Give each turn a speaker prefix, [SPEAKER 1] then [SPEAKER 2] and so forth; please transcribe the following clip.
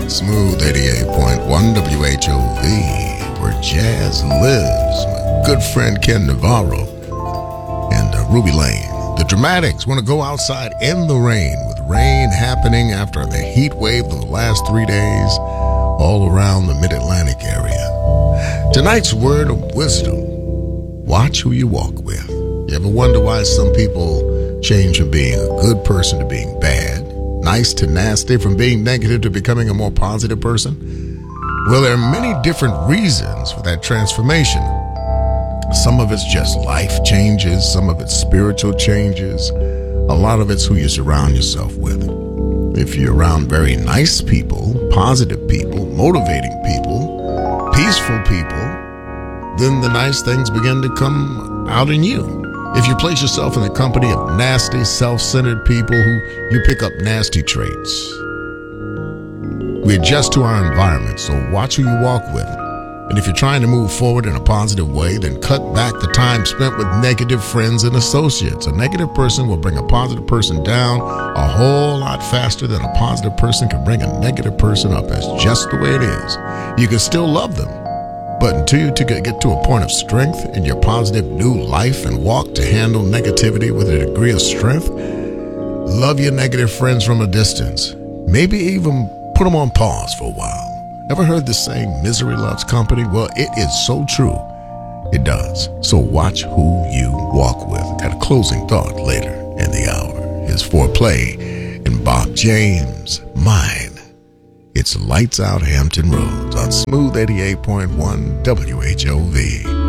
[SPEAKER 1] Smooth 88.1 WHOV, where jazz lives. My good friend Ken Navarro and Ruby Lane. The Dramatics want to go outside in the rain, with rain happening after the heat wave of the last 3 days all around the Mid-Atlantic area. Tonight's word of wisdom: watch who you walk with. You ever wonder why some people change from being a good person to being bad, nice to nasty, from being negative to becoming a more positive person? Well, there are many different reasons for that transformation. Some of it's just life changes, some of it's spiritual changes, a lot of it's who you surround yourself with. If you're around very nice people, positive people, motivating people, peaceful people, then the nice things begin to come out in you. If you place yourself in the company of nasty, self-centered people, you pick up nasty traits. We adjust to our environment, so watch who you walk with. And if you're trying to move forward in a positive way, then cut back the time spent with negative friends and associates. A negative person will bring a positive person down a whole lot faster than a positive person can bring a negative person up. That's just the way it is. You can still love them, but until you get to a point of strength in your positive new life and walk to handle negativity with a degree of strength, love your negative friends from a distance. Maybe even put them on pause for a while. Ever heard the saying, misery loves company? Well, it is so true. It does. So watch who you walk with. Got a closing thought later in the hour. His foreplay and Bob James, Mine. It's Lights Out Hampton Roads on Smooth 88.1 WHOV.